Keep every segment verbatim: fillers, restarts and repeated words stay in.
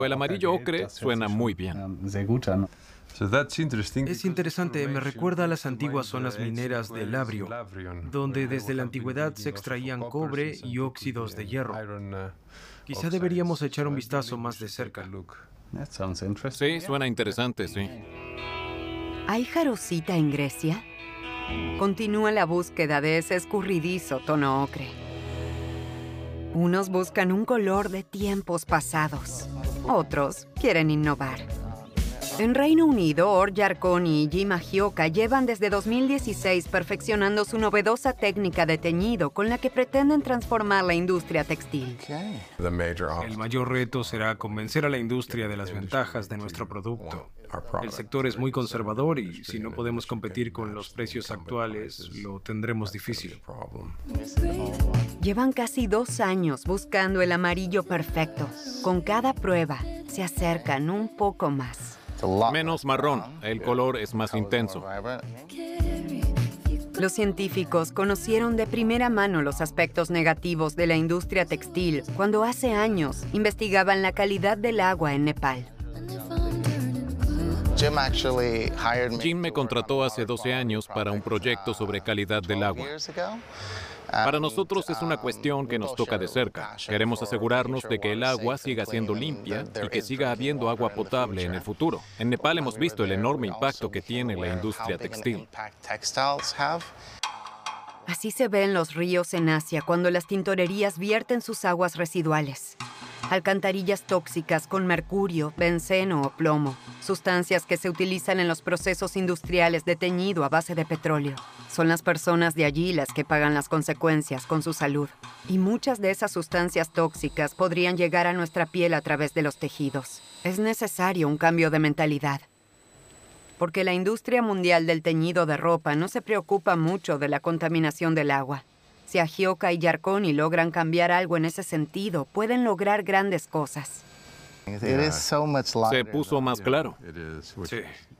El amarillo ocre suena muy bien. Es interesante, me recuerda a las antiguas zonas mineras del Labrio, donde desde la antigüedad se extraían cobre y óxidos de hierro. Quizá deberíamos echar un vistazo más de cerca. Sí, suena interesante, sí. ¿Hay jarosita en Grecia? Continúa la búsqueda de ese escurridizo tono ocre. Unos buscan un color de tiempos pasados. Otros quieren innovar. En Reino Unido, Or Yarkoni y Jim Agioka llevan desde dos mil dieciséis perfeccionando su novedosa técnica de teñido con la que pretenden transformar la industria textil. El mayor reto será convencer a la industria de las ventajas de nuestro producto. El sector es muy conservador y si no podemos competir con los precios actuales, lo tendremos difícil. Llevan casi dos años buscando el amarillo perfecto. Con cada prueba, se acercan un poco más. Menos marrón, el color es más intenso. Los científicos conocieron de primera mano los aspectos negativos de la industria textil cuando hace años investigaban la calidad del agua en Nepal. Jim me contrató hace doce años para un proyecto sobre calidad del agua. Para nosotros es una cuestión que nos toca de cerca. Queremos asegurarnos de que el agua siga siendo limpia y que siga habiendo agua potable en el futuro. En Nepal hemos visto el enorme impacto que tiene la industria textil. Así se ve en los ríos en Asia cuando las tintorerías vierten sus aguas residuales. Alcantarillas tóxicas con mercurio, benceno o plomo, sustancias que se utilizan en los procesos industriales de teñido a base de petróleo. Son las personas de allí las que pagan las consecuencias con su salud. Y muchas de esas sustancias tóxicas podrían llegar a nuestra piel a través de los tejidos. Es necesario un cambio de mentalidad. Porque la industria mundial del teñido de ropa no se preocupa mucho de la contaminación del agua. Si Agioka y Yarkoni logran cambiar algo en ese sentido, pueden lograr grandes cosas. Se puso más claro. Sí.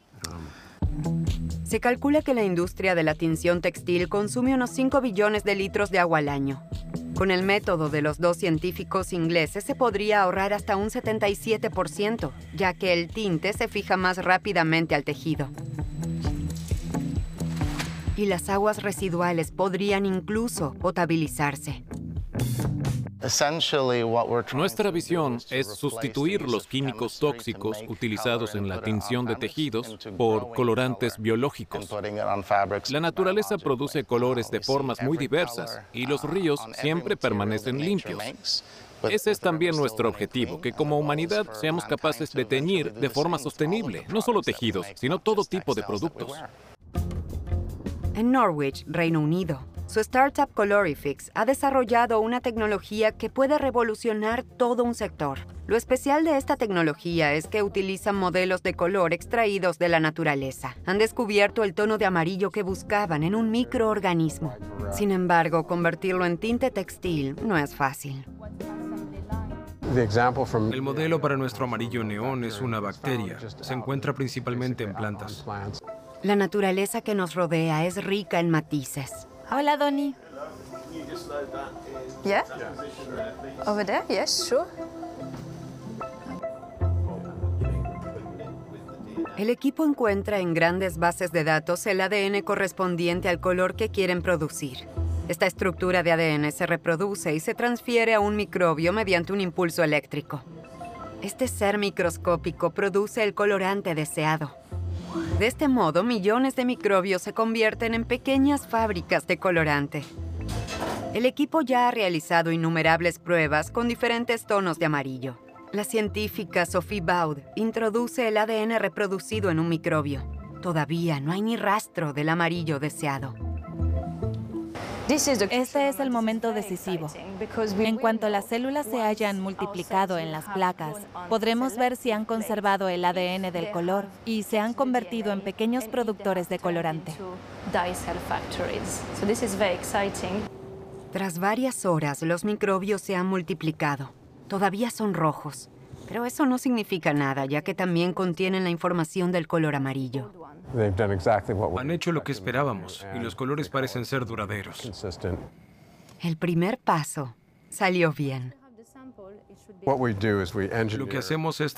Se calcula que la industria de la tinción textil consume unos cinco billones de litros de agua al año. Con el método de los dos científicos ingleses se podría ahorrar hasta un setenta y siete por ciento, ya que el tinte se fija más rápidamente al tejido. Y las aguas residuales podrían incluso potabilizarse. Nuestra visión es sustituir los químicos tóxicos utilizados en la tinción de tejidos por colorantes biológicos. La naturaleza produce colores de formas muy diversas y los ríos siempre permanecen limpios. Ese es también nuestro objetivo, que como humanidad seamos capaces de teñir de forma sostenible, no solo tejidos, sino todo tipo de productos. En Norwich, Reino Unido, su startup Colorifix ha desarrollado una tecnología que puede revolucionar todo un sector. Lo especial de esta tecnología es que utilizan modelos de color extraídos de la naturaleza. Han descubierto el tono de amarillo que buscaban en un microorganismo. Sin embargo, convertirlo en tinte textil no es fácil. El modelo para nuestro amarillo neón es una bacteria. Se encuentra principalmente en plantas. La naturaleza que nos rodea es rica en matices. Hola, Donnie. Yeah? Over there? Yes, sure. El equipo encuentra en grandes bases de datos el A D N correspondiente al color que quieren producir. Esta estructura de A D N se reproduce y se transfiere a un microbio mediante un impulso eléctrico. Este ser microscópico produce el colorante deseado. De este modo, millones de microbios se convierten en pequeñas fábricas de colorante. El equipo ya ha realizado innumerables pruebas con diferentes tonos de amarillo. La científica Sophie Baud introduce el A D N reproducido en un microbio. Todavía no hay ni rastro del amarillo deseado. Este es el momento decisivo. En cuanto las células se hayan multiplicado en las placas, podremos ver si han conservado el A D N del color y se han convertido en pequeños productores de colorante. Tras varias horas, los microbios se han multiplicado. Todavía son rojos, pero eso no significa nada, ya que también contienen la información del color amarillo. Han hecho lo que esperábamos y los colores parecen ser duraderos. El primer paso salió bien. Lo que hacemos es